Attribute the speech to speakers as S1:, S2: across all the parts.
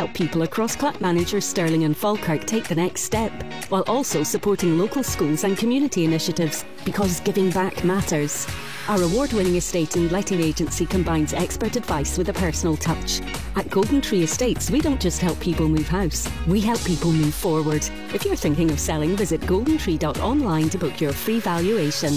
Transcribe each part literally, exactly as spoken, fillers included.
S1: help people across Clackmanager, Stirling and Falkirk take the next step, while also supporting local schools and community initiatives, because giving back matters. Our award-winning estate and letting agency combines expert advice with a personal touch. At Golden Tree Estates, we don't just help people move house, we help people move forward. If you're thinking of selling, visit golden tree dot online to book your free valuation.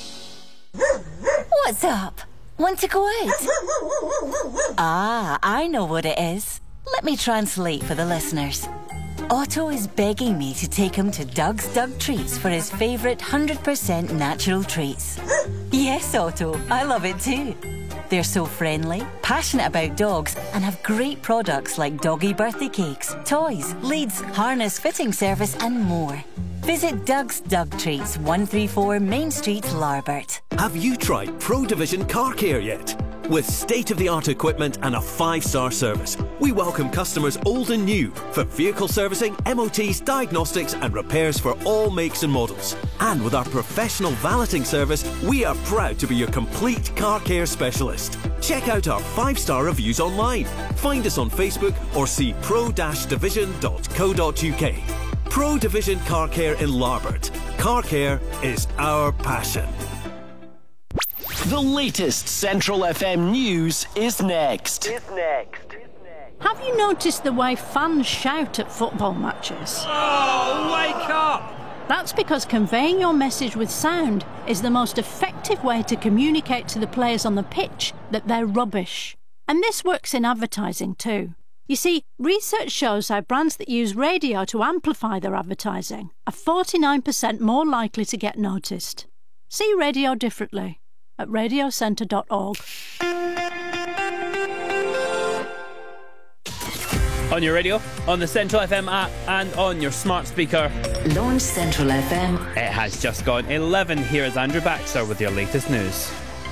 S2: What's up? Want to go out? Ah, I know what it is. Let me translate for the listeners. Otto is begging me to take him to Doug's Doug Treats for his favourite one hundred percent natural treats. Yes, Otto, I love it too. They're so friendly, passionate about dogs, and have great products like doggy birthday cakes, toys, leads, harness fitting service, and more. Visit Doug's Doug Treats, one thirty-four Main Street, Larbert.
S3: Have you tried Pro Division Car Care yet? With state-of-the-art equipment and a five-star service, we welcome customers old and new for vehicle servicing, M O Ts, diagnostics and repairs for all makes and models. And with our professional valeting service, we are proud to be your complete car care specialist. Check out our five-star reviews online. Find us on Facebook or see pro dash division dot co dot uk. Pro Division Car Care in Larbert. Car care is our passion.
S4: The latest Central F M news is next.
S5: Is next.
S6: Have you noticed the way fans shout at football matches?
S7: Oh, wake up!
S6: That's because conveying your message with sound is the most effective way to communicate to the players on the pitch that they're rubbish. And this works in advertising too. You see, research shows how brands that use radio to amplify their advertising are forty-nine percent more likely to get noticed. See radio differently at radio centre dot org.
S7: On your radio, on the Central F M app and on your smart speaker.
S2: Launch Central F M.
S7: It has just gone eleven. Here is Andrew Baxter with your latest news.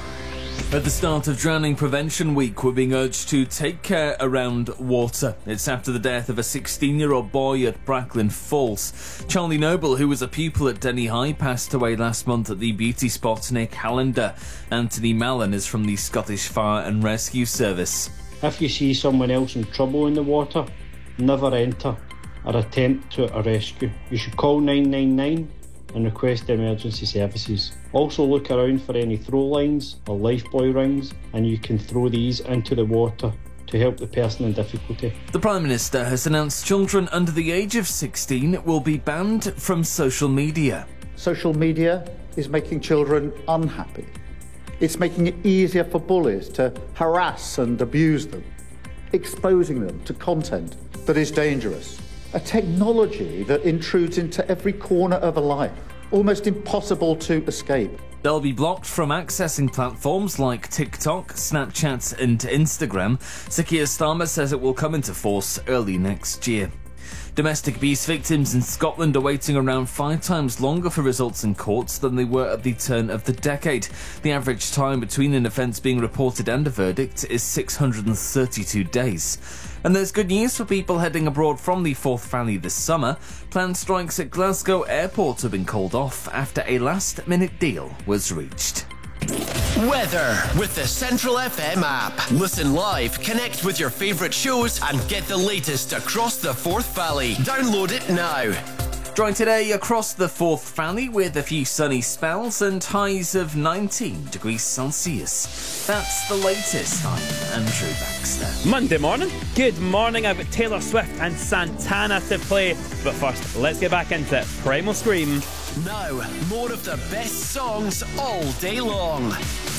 S8: At the start of Drowning Prevention Week, we're being urged to take care around water. It's after the death of a sixteen-year-old boy at Bracklin Falls. Charlie Noble, who was a pupil at Denny High, passed away last month at the beauty spot Nick Hallander. Anthony Mallon is from the Scottish Fire and Rescue Service.
S9: If you see someone else in trouble in the water, never enter or attempt to a rescue. You should call nine nine nine and request emergency services. Also look around for any throw lines or lifebuoy rings, and you can throw these into the water to help the person in difficulty.
S8: The Prime Minister has announced children under the age of sixteen will be banned from social media.
S10: Social media is making children unhappy. It's making it easier for bullies to harass and abuse them, exposing them to content that is dangerous. A technology that intrudes into every corner of a life, almost impossible to escape.
S8: They'll be blocked from accessing platforms like TikTok, Snapchat and Instagram. Sir Keir Starmer says it will come into force early next year. Domestic abuse victims in Scotland are waiting around five times longer for results in courts than they were at the turn of the decade. The average time between an offence being reported and a verdict is six hundred thirty-two days. And there's good news for people heading abroad from the Forth Valley this summer. Planned strikes at Glasgow Airport have been called off after a last-minute deal was reached.
S4: Weather with the Central F M app. Listen live, connect with your favourite shows and get the latest across the Forth Valley. Download it now.
S8: Dry today across the Forth Valley with a few sunny spells and highs of nineteen degrees Celsius. That's the latest. I'm Andrew Baxter.
S7: Monday morning. Good morning. I've got Taylor Swift and Santana to play. But first, let's get back into it. Primal Scream.
S4: Now, more of the best songs all day long.